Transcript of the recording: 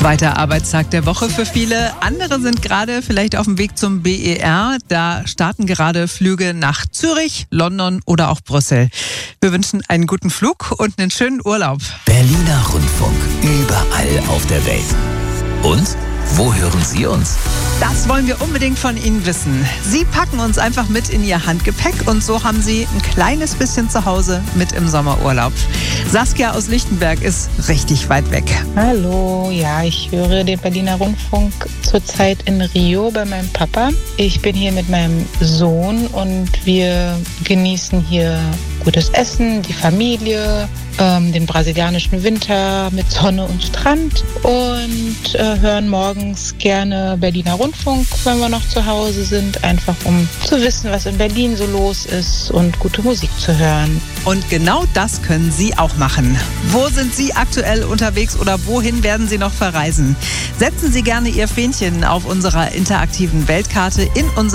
Zweiter Arbeitstag der Woche für viele. Andere sind gerade vielleicht auf dem Weg zum BER. Da starten gerade Flüge nach Zürich, London oder auch Brüssel. Wir wünschen einen guten Flug und einen schönen Urlaub. Berliner Rundfunk, überall auf der Welt. Und wo hören Sie uns? Das wollen wir unbedingt von Ihnen wissen. Sie packen uns einfach mit in Ihr Handgepäck und so haben Sie ein kleines bisschen zu Hause mit im Sommerurlaub. Saskia aus Lichtenberg ist richtig weit weg. Hallo, ja, ich höre den Berliner Rundfunk zurzeit in Rio bei meinem Papa. Ich bin hier mit meinem Sohn und wir genießen hier gutes Essen, die Familie, den brasilianischen Winter mit Sonne und Strand und hören morgens gerne Berliner Rundfunk, wenn wir noch zu Hause sind, einfach um zu wissen, was in Berlin so los ist und gute Musik zu hören. Und genau das können Sie auch machen. Wo sind Sie aktuell unterwegs oder wohin werden Sie noch verreisen? Setzen Sie gerne Ihr Fähnchen auf unserer interaktiven Weltkarte in unser